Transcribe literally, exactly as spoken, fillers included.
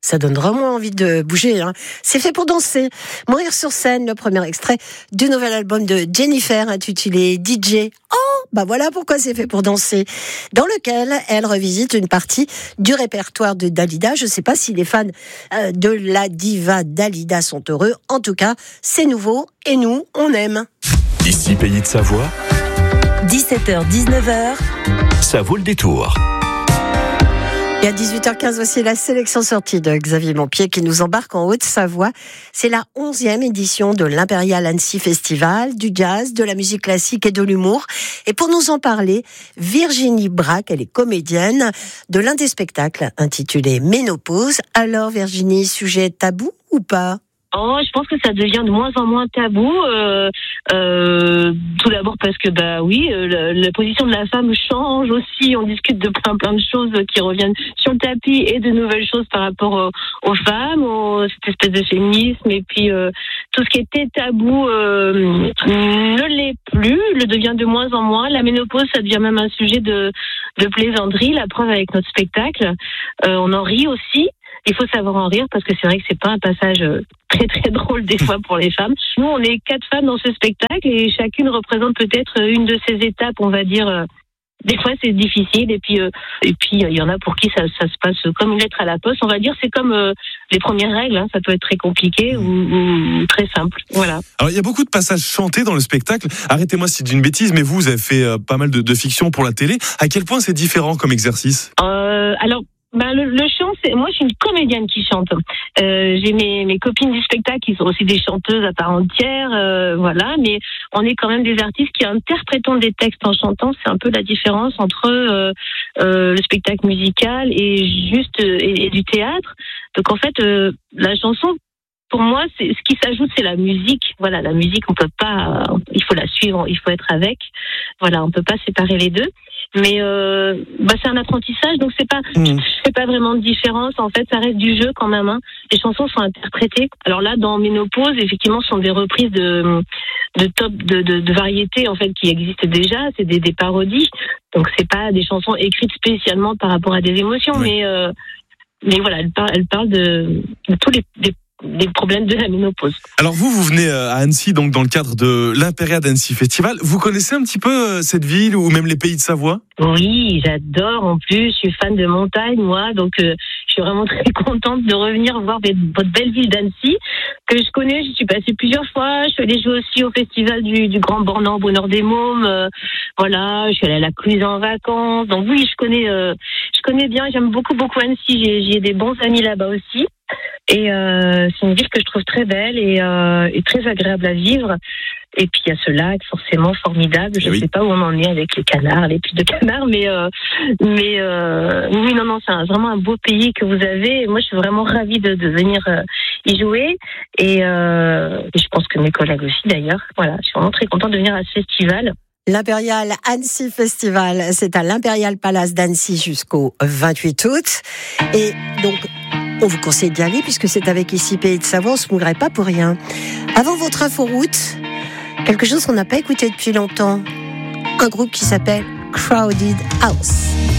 Ça donne vraiment envie de bouger. Hein. C'est fait pour danser. Mourir sur scène, le premier extrait du nouvel album de Jennifer intitulé D J. Oh, bah voilà pourquoi c'est fait pour danser. Dans lequel elle revisite une partie du répertoire de Dalida. Je ne sais pas si les fans de la diva Dalida sont heureux. En tout cas, c'est nouveau et nous, on aime. Ici, Pays de Savoie. dix-sept heures dix-neuf heures. Ça vaut le détour. Et à dix-huit heures quinze aussi, la sélection sortie de Xavier Montpied qui nous embarque en Haute-Savoie. C'est la onzième édition de l'Impérial Annecy Festival, du jazz, de la musique classique et de l'humour. Et pour nous en parler, Virginie Braque, elle est comédienne de l'un des spectacles intitulé Ménopause. Alors Virginie, sujet tabou ou pas ? Oh, je pense que ça devient de moins en moins tabou. Euh, euh, tout d'abord parce que bah oui, euh, la, la position de la femme change aussi. On discute de plein plein de choses qui reviennent sur le tapis et de nouvelles choses par rapport aux, aux femmes, aux, cette espèce de féminisme et puis euh, tout ce qui était tabou euh, ne l'est plus, le devient de moins en moins. La ménopause, ça devient même un sujet de de plaisanterie. La preuve avec notre spectacle, euh, on en rit aussi. Il faut savoir en rire parce que c'est vrai que c'est pas un passage très très drôle des fois pour les femmes. Nous, on est quatre femmes dans ce spectacle et chacune représente peut-être une de ces étapes, on va dire. Des fois, c'est difficile et puis euh, et puis il y en a pour qui ça, ça se passe comme une lettre à la poste. On va dire c'est comme euh, les premières règles. Hein, ça peut être très compliqué ou, ou très simple. Voilà. Alors il y a beaucoup de passages chantés dans le spectacle. Arrêtez-moi si je dis une bêtise, mais vous, vous avez fait euh, pas mal de, de fiction pour la télé. À quel point c'est différent comme exercice ? euh, Alors. Ben le, le chant, c'est moi je suis une comédienne qui chante. Euh, j'ai mes mes copines du spectacle qui sont aussi des chanteuses à part entière, euh, voilà. Mais on est quand même des artistes qui interprétons des textes en chantant. C'est un peu la différence entre euh, euh, le spectacle musical et juste euh, et, et du théâtre. Donc en fait, euh, la chanson. Pour moi, c'est ce qui s'ajoute, c'est la musique. Voilà, la musique, on peut pas, il faut la suivre, il faut être avec. Voilà, on peut pas séparer les deux. Mais euh, bah c'est un apprentissage, donc c'est pas, mmh. c'est pas vraiment de différence. En fait, ça reste du jeu quand même. Hein. Les chansons sont interprétées. Alors là, dans Ménopause, effectivement, ce sont des reprises de de top de de, de variétés en fait qui existent déjà. C'est des, des parodies, donc c'est pas des chansons écrites spécialement par rapport à des émotions, oui. mais euh, mais voilà, elle parle, elle parle de, de tous les des des problèmes de la ménopause. Alors vous, vous venez à Annecy, donc dans le cadre de l'Impérial Annecy Festival. Vous connaissez un petit peu cette ville ou même les Pays de Savoie ? Oui, j'adore. En plus, je suis fan de montagne, moi, donc euh, je suis vraiment très contente de revenir voir votre belle ville d'Annecy que je connais. Je suis passée plusieurs fois. Je suis allée jouer aussi au festival du, du Grand Bornand au Bonheur des Mômes. Euh, voilà, je suis allée à la Cluse en vacances. Donc oui, je connais, euh, je connais bien. J'aime beaucoup beaucoup Annecy. J'ai, j'ai des bons amis là-bas aussi. Et euh, c'est une ville que je trouve très belle et, euh, et très agréable à vivre. Et puis il y a ce lac forcément formidable. Je ne oui. sais pas où on en est avec les canards, les puces de canards, mais euh, mais euh, oui non non c'est un, vraiment un beau pays que vous avez. Et moi je suis vraiment ravie de, de venir euh, y jouer et, euh, et je pense que mes collègues aussi d'ailleurs. Voilà, je suis vraiment très contente de venir à ce festival. L'Impérial Annecy Festival, c'est à l'Impérial Palace d'Annecy jusqu'au vingt-huit août. Et donc, on vous conseille d'y aller puisque c'est avec Ici Pays de Savoie, on ne se mouillerait pas pour rien. Avant votre inforoute, quelque chose qu'on n'a pas écouté depuis longtemps. Un groupe qui s'appelle Crowded House.